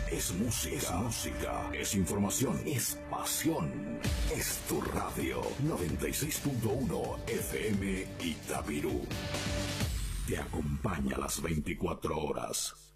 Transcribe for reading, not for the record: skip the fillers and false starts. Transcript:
es música, es información, es pasión. Es tu radio 96.1 FM Itabirú. Te acompaña las 24 horas.